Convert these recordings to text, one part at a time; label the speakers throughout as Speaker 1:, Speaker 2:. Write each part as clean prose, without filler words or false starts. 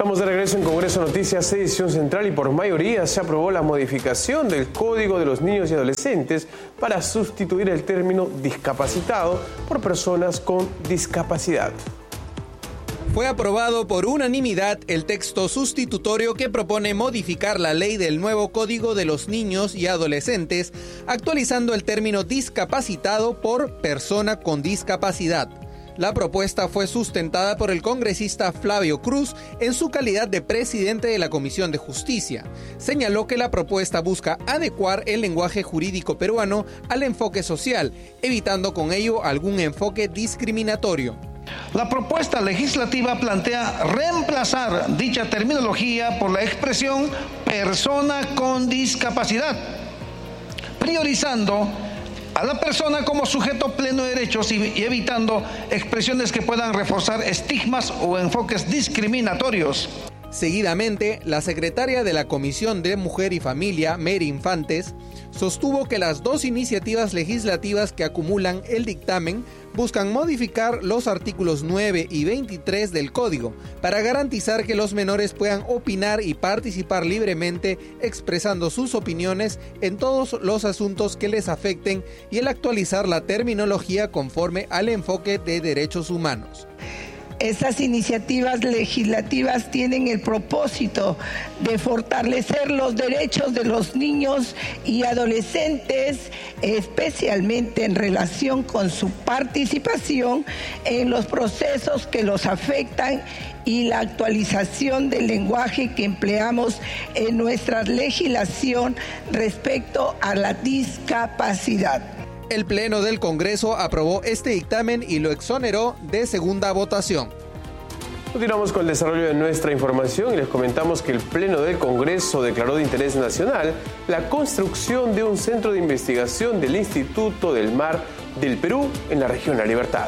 Speaker 1: Estamos de regreso en Congreso Noticias, edición central, y por mayoría se aprobó la modificación del Código de los Niños y Adolescentes para sustituir el término discapacitado por personas con discapacidad.
Speaker 2: Fue aprobado por unanimidad el texto sustitutorio que propone modificar la ley del nuevo Código de los Niños y Adolescentes, actualizando el término discapacitado por persona con discapacidad. La propuesta fue sustentada por el congresista Flavio Cruz en su calidad de presidente de la Comisión de Justicia. Señaló que la propuesta busca adecuar el lenguaje jurídico peruano al enfoque social, evitando con ello algún enfoque discriminatorio.
Speaker 3: La propuesta legislativa plantea reemplazar dicha terminología por la expresión persona con discapacidad, priorizando a la persona como sujeto pleno de derechos y evitando expresiones que puedan reforzar estigmas o enfoques discriminatorios.
Speaker 2: Seguidamente, la secretaria de la Comisión de Mujer y Familia, Mary Infantes, sostuvo que las dos iniciativas legislativas que acumulan el dictamen buscan modificar los artículos 9 y 23 del Código para garantizar que los menores puedan opinar y participar libremente expresando sus opiniones en todos los asuntos que les afecten y el actualizar la terminología conforme al enfoque de derechos humanos.
Speaker 4: Estas iniciativas legislativas tienen el propósito de fortalecer los derechos de los niños y adolescentes, especialmente en relación con su participación en los procesos que los afectan y la actualización del lenguaje que empleamos en nuestra legislación respecto a la discapacidad.
Speaker 2: El Pleno del Congreso aprobó este dictamen y lo exoneró de segunda votación.
Speaker 1: Continuamos con el desarrollo de nuestra información y les comentamos que el Pleno del Congreso declaró de interés nacional la construcción de un centro de investigación del Instituto del Mar del Perú en la región La Libertad.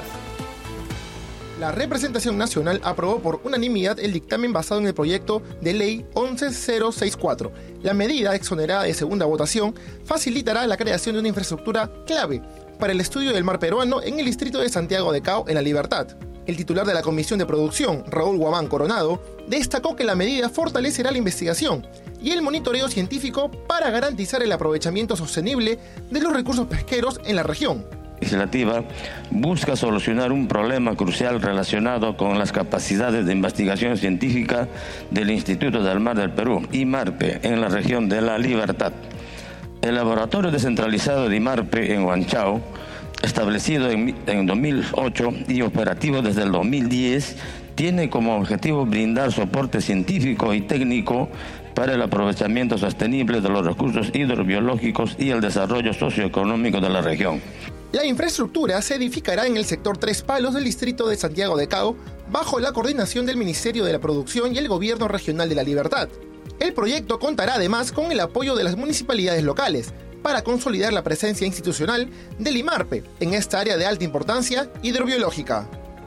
Speaker 5: La representación nacional aprobó por unanimidad el dictamen basado en el proyecto de ley 11064. La medida, exonerada de segunda votación, facilitará la creación de una infraestructura clave para el estudio del mar peruano en el distrito de Santiago de Cao, en La Libertad. El titular de la Comisión de Producción, Raúl Guamán Coronado, destacó que la medida fortalecerá la investigación y el monitoreo científico para garantizar el aprovechamiento sostenible de los recursos pesqueros en la región.
Speaker 6: Legislativa busca solucionar un problema crucial relacionado con las capacidades de investigación científica del Instituto del Mar del Perú, IMARPE, en la región de La Libertad. El laboratorio descentralizado de IMARPE en Huanchao, establecido en 2008 y operativo desde el 2010, tiene como objetivo brindar soporte científico y técnico para el aprovechamiento sostenible de los recursos hidrobiológicos y el desarrollo socioeconómico de la región.
Speaker 5: La infraestructura se edificará en el sector Tres Palos del distrito de Santiago de Cao, bajo la coordinación del Ministerio de la Producción y el Gobierno Regional de La Libertad. El proyecto contará además con el apoyo de las municipalidades locales para consolidar la presencia institucional del IMARPE en esta área de alta importancia hidrobiológica.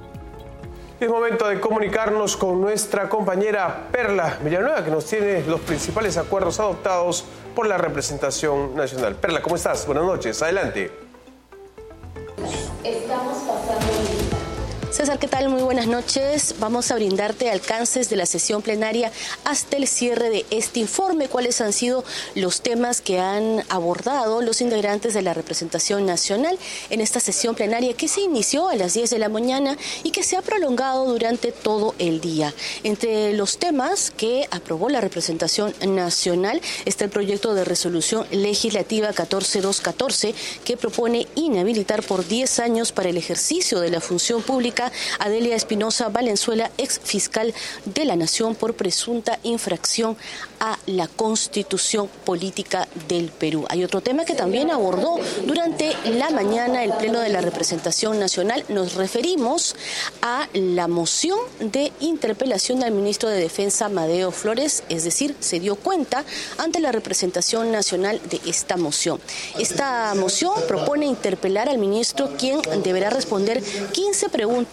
Speaker 1: Es momento de comunicarnos con nuestra compañera Perla Villanueva, que nos tiene los principales acuerdos adoptados por la representación nacional. Perla, ¿cómo estás? Buenas noches, adelante.
Speaker 7: Estamos pasando lista. César, ¿qué tal? Muy buenas noches. Vamos a brindarte alcances de la sesión plenaria hasta el cierre de este informe. ¿Cuáles han sido los temas que han abordado los integrantes de la representación nacional en esta sesión plenaria que se inició a las 10 de la mañana y que se ha prolongado durante todo el día? Entre los temas que aprobó la representación nacional está el proyecto de resolución legislativa 14214 que propone inhabilitar por 10 años para el ejercicio de la función pública a Delia Espinosa Valenzuela, ex fiscal de la Nación, por presunta infracción a la Constitución Política del Perú. Hay otro tema que también abordó durante la mañana el Pleno de la Representación Nacional. Nos referimos a la moción de interpelación al ministro de Defensa, Amadeo Flores, es decir, se dio cuenta ante la representación nacional de esta moción. Esta moción propone interpelar al ministro, quien deberá responder 15 preguntas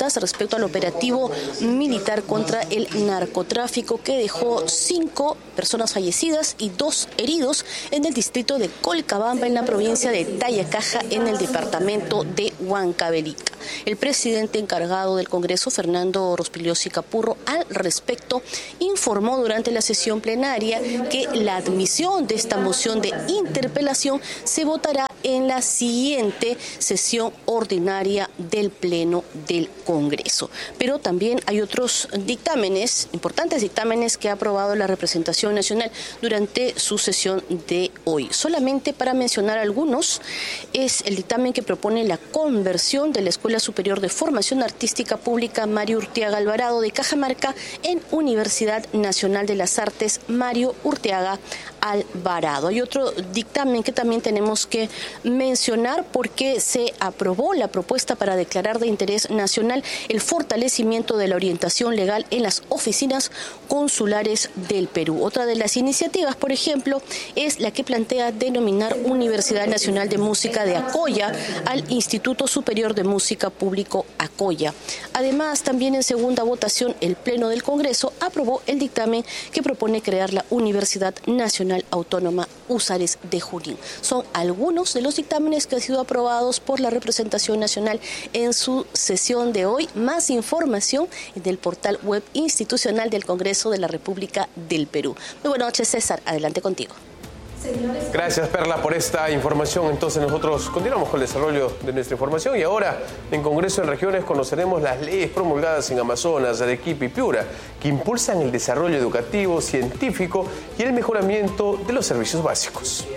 Speaker 7: consultas respecto al operativo militar contra el narcotráfico que dejó 5 personas fallecidas y 2 heridos en el distrito de Colcabamba, en la provincia de Tayacaja, en el departamento de Huancavelica. El presidente encargado del Congreso, Fernando Rospigliosi Capurro, al respecto informó durante la sesión plenaria que la admisión de esta moción de interpelación se votará en la siguiente sesión ordinaria del Pleno del Congreso. Pero también hay otros dictámenes, importantes dictámenes, que ha aprobado la representación nacional durante su sesión de hoy. Solamente para mencionar algunos, es el dictamen que propone la conversión de la Escuela Superior de Formación Artística Pública Mario Urteaga Alvarado de Cajamarca en Universidad Nacional de las Artes Mario Urteaga Alvarado. Hay otro dictamen que también tenemos que mencionar porque se aprobó la propuesta para declarar de interés nacional el fortalecimiento de la orientación legal en las oficinas consulares del Perú. Otra de las iniciativas, por ejemplo, es la que plantea denominar Universidad Nacional de Música de Acoya al Instituto Superior de Música Público Acoya. Además, también en segunda votación, el Pleno del Congreso aprobó el dictamen que propone crear la Universidad Nacional Autónoma Húsares de Junín. Son algunos de los dictámenes que han sido aprobados por la representación nacional en su sesión de hoy. Más información en el portal web institucional del Congreso de la República del Perú. Muy buenas noches, César. Adelante contigo.
Speaker 1: Gracias, Perla, por esta información. Entonces nosotros continuamos con el desarrollo de nuestra información y ahora en Congreso en Regiones conoceremos las leyes promulgadas en Amazonas, Arequipa y Piura que impulsan el desarrollo educativo, científico y el mejoramiento de los servicios básicos.